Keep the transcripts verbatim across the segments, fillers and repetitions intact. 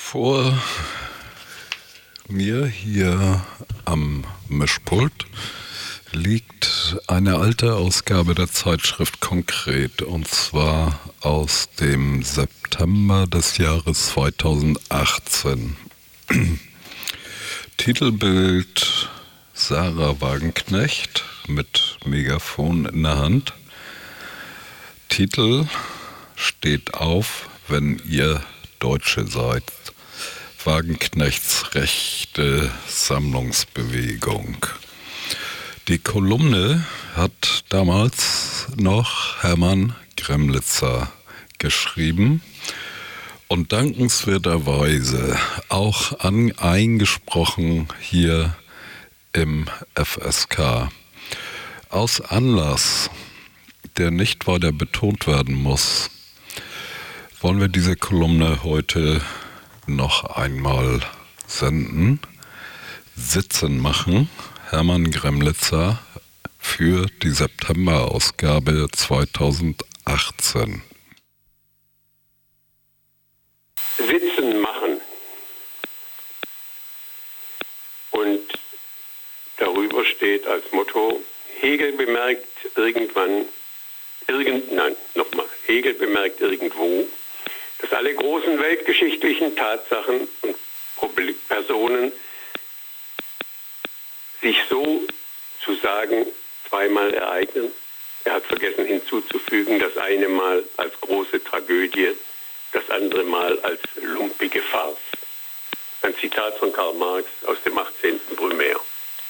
Vor mir hier am Mischpult liegt eine alte Ausgabe der Zeitschrift Konkret, und zwar aus dem September des Jahres zweitausendachtzehn. Titelbild: Sarah Wagenknecht mit Megafon in der Hand. Titel: Steht auf, wenn ihr Deutsche seid. Wagenknechts rechte Sammlungsbewegung. Die Kolumne hat damals noch Hermann Gremlitzer geschrieben und dankenswerterweise auch an, eingesprochen hier im F S K. Aus Anlass, der nicht weiter betont werden muss, wollen wir diese Kolumne heute noch einmal senden. Sitzen machen, Hermann Gremlitzer für die September-Ausgabe zweitausendachtzehn. Sitzen machen. Und darüber steht als Motto: Hegel bemerkt irgendwann, irgend, nein, nochmal, Hegel bemerkt irgendwo, dass alle großen weltgeschichtlichen Tatsachen und Personen sich so zu sagen zweimal ereignen. Er hat vergessen hinzuzufügen, das eine Mal als große Tragödie, das andere Mal als lumpige Farce. Ein Zitat von Karl Marx aus dem achtzehnten Brumaire.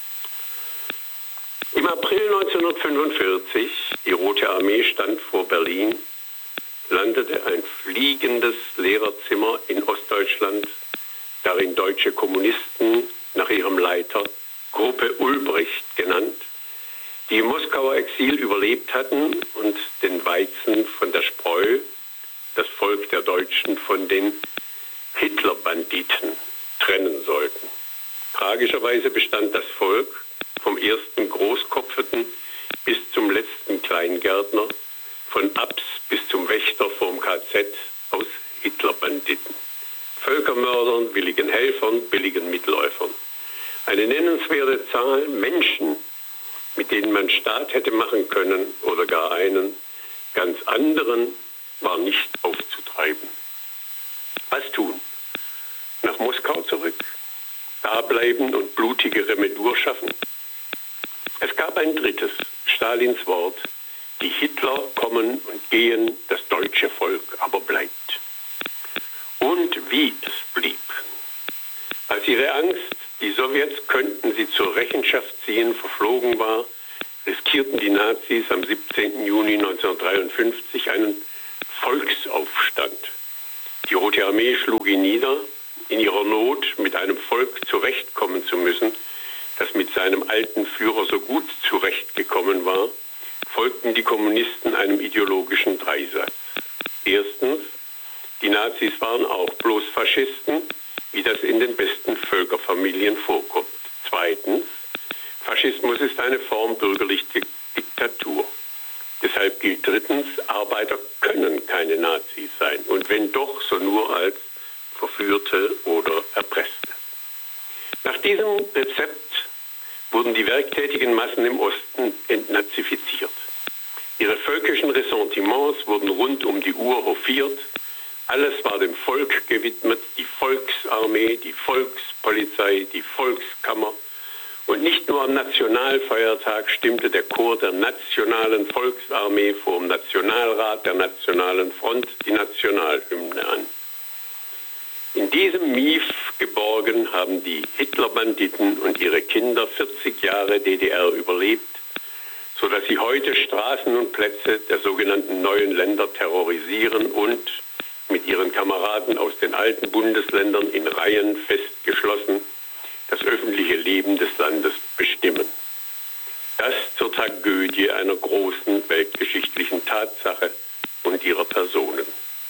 Im April neunzehnhundertfünfundvierzig, die Rote Armee stand vor Berlin, landete ein fliegendes Lehrerzimmer in Ostdeutschland, darin deutsche Kommunisten nach ihrem Leiter, Gruppe Ulbricht genannt, die im Moskauer Exil überlebt hatten und den Weizen von der Spreu, das Volk der Deutschen von den Hitlerbanditen trennen sollten. Tragischerweise bestand das Volk vom ersten Großkopferten bis zum letzten Kleingärtner, von Abs bis zum Wächter vorm K Z aus Hitlerbanditen. Völkermördern, willigen Helfern, billigen Mitläufern. Eine nennenswerte Zahl Menschen, mit denen man Staat hätte machen können oder gar einen ganz anderen, war nicht aufzutreiben. Was tun? Nach Moskau zurück? Da bleiben und blutige Remedur schaffen? Es gab ein drittes, Stalins Wort: Die Hitler kommen und gehen, das deutsche Volk aber bleibt. Und wie es blieb. Als ihre Angst, die Sowjets könnten sie zur Rechenschaft ziehen, verflogen war, riskierten die Nazis am siebzehnten Juni neunzehnhundertdreiundfünfzig einen Volksaufstand. Die Rote Armee schlug ihn nieder, in ihrer Not mit einem Volk zurechtkommen zu müssen, das mit seinem alten Führer so gut zurechtgekommen war, folgten die Kommunisten einem ideologischen Dreisatz. Erstens, die Nazis waren auch bloß Faschisten, wie das in den besten Völkerfamilien vorkommt. Zweitens, Faschismus ist eine Form bürgerlicher Diktatur. Deshalb gilt drittens, Arbeiter können keine Nazis sein, und wenn doch, so nur als Verführte oder Erpresste. Nach diesem Rezept wurden die werktätigen Massen im Osten entnazifiziert. Ihre völkischen Ressentiments wurden rund um die Uhr hofiert. Alles war dem Volk gewidmet, die Volksarmee, die Volkspolizei, die Volkskammer. Und nicht nur am Nationalfeiertag stimmte der Chor der Nationalen Volksarmee vor dem Nationalrat der Nationalen Front die Nationalhymne an. In diesem Mief geborgen haben die Hitlerbanditen und ihre Kinder vierzig Jahre D D R überlebt, sodass sie heute Straßen und Plätze der sogenannten neuen Länder terrorisieren und mit ihren Kameraden aus den alten Bundesländern in Reihen festgeschlossen das öffentliche Leben des Landes bestimmen. Das zur Tragödie einer großen weltgeschichtlichen Tatsache und ihrer Personen.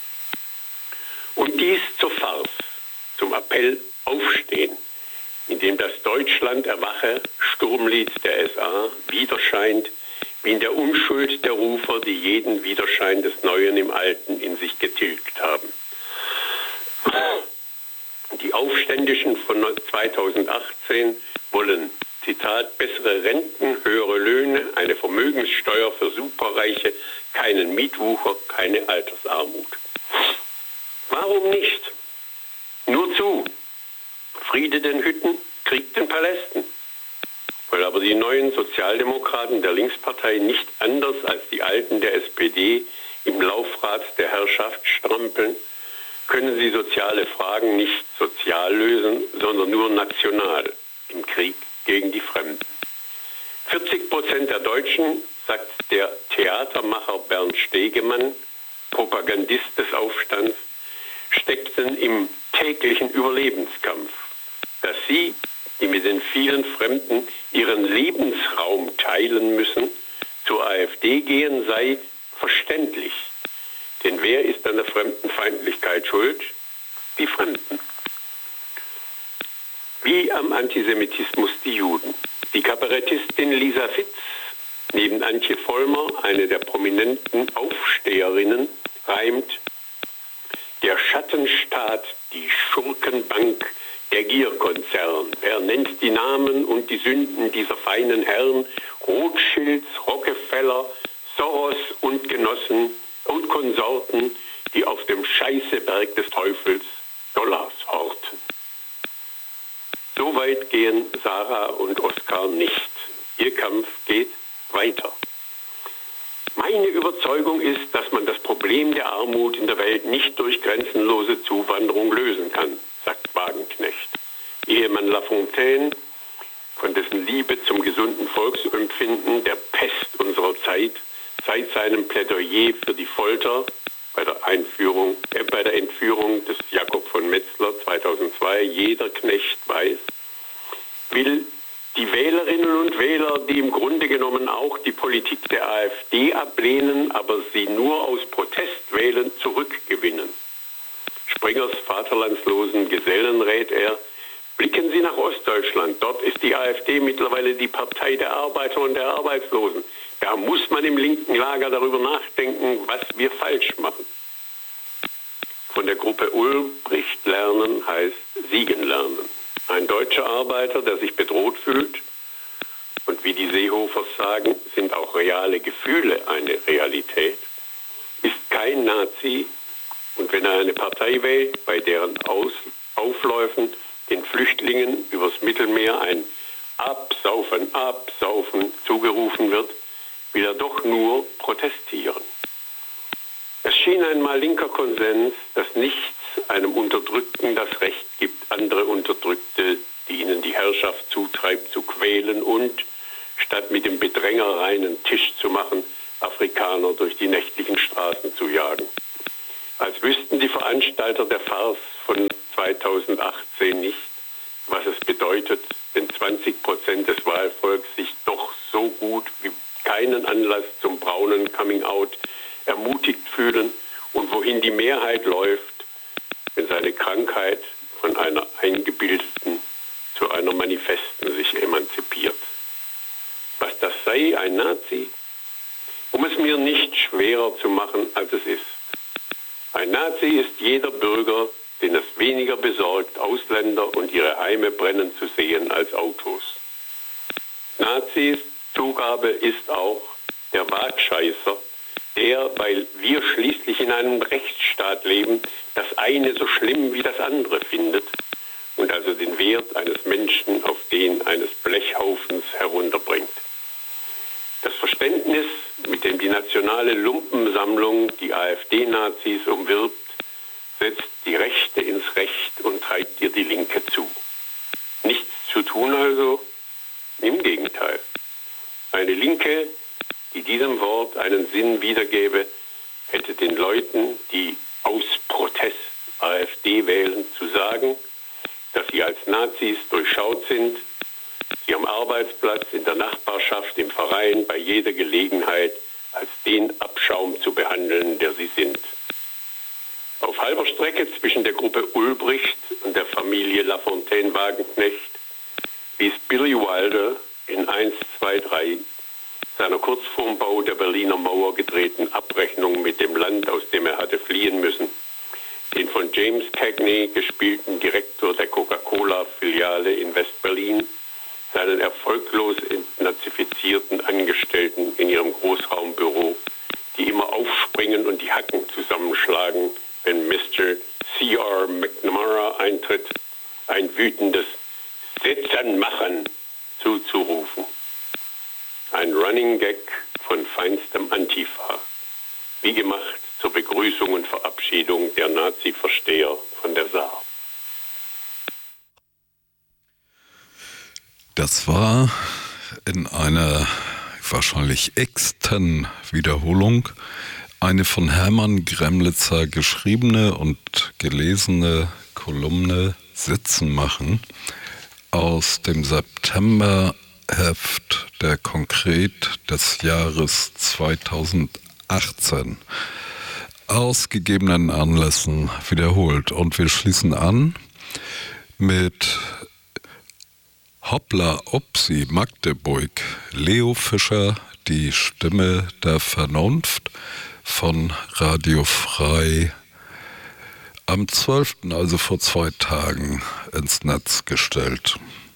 Und dies zur Farce, zum Appell Aufstehen, in dem das Deutschland erwache, Sturmlied der S A, widerscheint wie in der Unschuld der Rufer, die jeden Widerschein des Neuen im Alten in sich getilgt haben. Aufständischen von zweitausendachtzehn wollen, Zitat, bessere Renten, höhere Löhne, eine Vermögenssteuer für Superreiche, keinen Mietwucher, keine Altersarmut. Warum nicht? Nur zu. Friede den Hütten, Krieg den Palästen. Weil aber die neuen Sozialdemokraten der Linkspartei nicht anders als die alten der S P D im Laufrad der Herrschaft strampeln, können sie soziale Fragen nicht sozial lösen, sondern nur national im Krieg gegen die Fremden. vierzig Prozent der Deutschen, sagt der Theatermacher Bernd Stegemann, Propagandist des Aufstands, steckten im täglichen Überlebenskampf. Dass sie, die mit den vielen Fremden ihren Lebensraum teilen müssen, zur AfD gehen, sei verständlich. Denn wer ist an der Fremdenfeindlichkeit schuld? Die Fremden. Wie am Antisemitismus die Juden. Die Kabarettistin Lisa Fitz, neben Antje Vollmer, eine der prominenten Aufsteherinnen, reimt: Der Schattenstaat, die Schurkenbank, der Gierkonzern. Wer nennt die Namen und die Sünden dieser feinen Herren? Rothschilds, Rockefeller, Soros und Genossen und Konsorten, die auf dem Scheißeberg des Teufels Dollars horten. So weit gehen Sarah und Oskar nicht. Ihr Kampf geht weiter. Meine Überzeugung ist, dass man das Problem der Armut in der Welt nicht durch grenzenlose Zuwanderung lösen kann, sagt Wagenknecht. Ehemann Lafontaine, von dessen Liebe zum gesunden Volksempfinden, der Pest unserer Zeit, seit seinem Plädoyer für die Folter bei der, Einführung, äh, bei der Entführung des Jakob von Metzler zweitausendzwei, jeder Knecht weiß, will die Wählerinnen und Wähler, die im Grunde genommen auch die Politik der AfD ablehnen, aber sie nur aus Protest wählen, zurückgewinnen. Springers vaterlandslosen Gesellen rät er: Blicken Sie nach Ostdeutschland. Dort ist die AfD mittlerweile die Partei der Arbeiter und der Arbeitslosen. Da muss man im linken Lager darüber nachdenken, was wir falsch machen. Von der Gruppe Ulbricht lernen heißt siegen lernen. Ein deutscher Arbeiter, der sich bedroht fühlt, und wie die Seehofers sagen, sind auch reale Gefühle eine Realität, ist kein Nazi, und wenn er eine Partei wählt, bei deren Aus Aufläufen den Flüchtlingen übers Mittelmeer ein Absaufen, Absaufen zugerufen wird, will er doch nur protestieren. Es schien einmal linker Konsens, dass nichts einem Unterdrückten das Recht gibt, andere Unterdrückte, die ihnen die Herrschaft zutreibt, zu quälen und, statt mit dem Bedränger reinen Tisch zu machen, Afrikaner durch die nächtlichen Straßen zu jagen. Als wüssten die Veranstalter der Farce von zweitausendachtzehn nicht, was es bedeutet, wenn zwanzig Prozent des Wahlvolks sich doch so gut wie keinen Anlass zum braunen Coming-out ermutigt fühlen und wohin die Mehrheit läuft, wenn seine Krankheit von einer eingebildeten zu einer manifesten sich emanzipiert. Was das sei, ein Nazi? Um es mir nicht schwerer zu machen, als es ist. Ein Nazi ist jeder Bürger, den es weniger besorgt, Ausländer und ihre Heime brennen zu sehen als Autos. Nazis Zugabe ist auch der Wagscheißer, der, weil wir schließlich in einem Rechtsstaat leben, das eine so schlimm wie das andere findet und also den Wert eines Menschen auf den eines Blechhaufens herunterbringt. Das Verständnis, mit dem die nationale Lumpensammlung die AfD-Nazis umwirbt, setzt die Rechte ins Recht und treibt ihr die Linke zu. Nichts zu tun also? Im Gegenteil. Eine Linke, die diesem Wort einen Sinn wiedergäbe, hätte den Leuten, die aus Protest AfD wählen, zu sagen, dass sie als Nazis durchschaut sind, sie am Arbeitsplatz, in der Nachbarschaft, im Verein, bei jeder Gelegenheit als den Abschaum zu behandeln, der sie sind. Auf halber Strecke zwischen der Gruppe Ulbricht und der Familie Lafontaine-Wagenknecht ließ Billy Wilder in eins, zwei, drei seiner kurz vorm Bau der Berliner Mauer gedrehten Abrechnung mit dem Land, aus dem er hatte fliehen müssen, den von James Cagney gespielten Direktor der Coca-Cola-Filiale in West-Berlin, seinen erfolglos entnazifizierten Angestellten in ihrem Großraumbüro, die immer aufspringen und die Hacken zusammenschlagen, wenn Mister C R McNamara eintritt, ein wütendes Sitzen machen zuzurufen. Ein Running Gag von feinstem Antifa, wie gemacht zur Begrüßung und Verabschiedung der Nazi-Versteher von der Saar. Das war in einer wahrscheinlich x-ten Wiederholung eine von Hermann Gremlitzer geschriebene und gelesene Kolumne Sitzen machen aus dem Septemberheft der Konkret des Jahres zweitausendachtzehn. Aus gegebenen Anlässen wiederholt. Und wir schließen an mit Hoppla Upsi Magdeburg, Leo Fischer, die Stimme der Vernunft von Radio Frei, am zwölften, also vor zwei Tagen, ins Netz gestellt.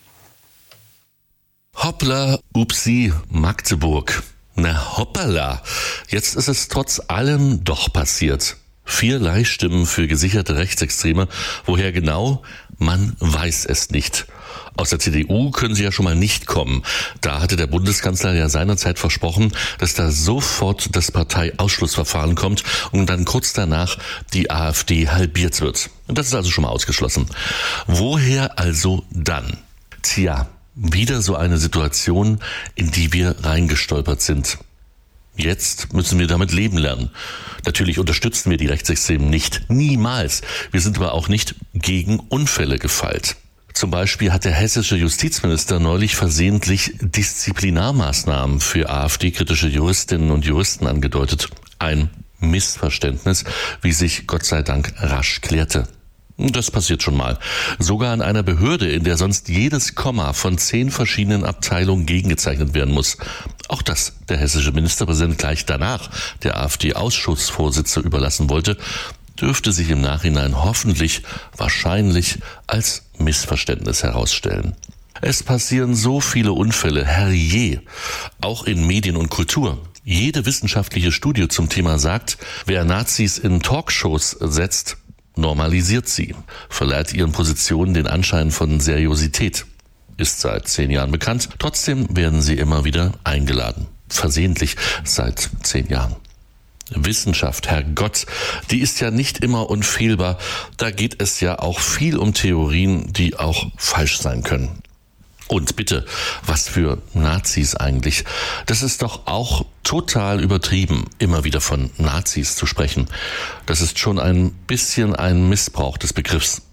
Hoppla Upsi Magdeburg. Na hoppala, jetzt ist es trotz allem doch passiert. Vier Leihstimmen für gesicherte Rechtsextreme. Woher genau? Man weiß es nicht. Aus der C D U können sie ja schon mal nicht kommen. Da hatte der Bundeskanzler ja seinerzeit versprochen, dass da sofort das Parteiausschlussverfahren kommt und dann kurz danach die AfD halbiert wird. Und das ist also schon mal ausgeschlossen. Woher also dann? Tja, wieder so eine Situation, in die wir reingestolpert sind. Jetzt müssen wir damit leben lernen. Natürlich unterstützen wir die Rechtsextremen nicht. Niemals. Wir sind aber auch nicht gegen Unfälle gefeilt. Zum Beispiel hat der hessische Justizminister neulich versehentlich Disziplinarmaßnahmen für AfD-kritische Juristinnen und Juristen angedeutet. Ein Missverständnis, wie sich Gott sei Dank rasch klärte. Das passiert schon mal. Sogar an einer Behörde, in der sonst jedes Komma von zehn verschiedenen Abteilungen gegengezeichnet werden muss. Auch das der hessische Ministerpräsident gleich danach der AfD-Ausschussvorsitze überlassen wollte, dürfte sich im Nachhinein hoffentlich, wahrscheinlich als Missverständnis herausstellen. Es passieren so viele Unfälle, herrje, auch in Medien und Kultur. Jede wissenschaftliche Studie zum Thema sagt, wer Nazis in Talkshows setzt, normalisiert sie, verleiht ihren Positionen den Anschein von Seriosität. Ist seit zehn Jahren bekannt, trotzdem werden sie immer wieder eingeladen. Versehentlich seit zehn Jahren. Wissenschaft, Herrgott, die ist ja nicht immer unfehlbar. Da geht es ja auch viel um Theorien, die auch falsch sein können. Und bitte, was für Nazis eigentlich? Das ist doch auch total übertrieben, immer wieder von Nazis zu sprechen. Das ist schon ein bisschen ein Missbrauch des Begriffs.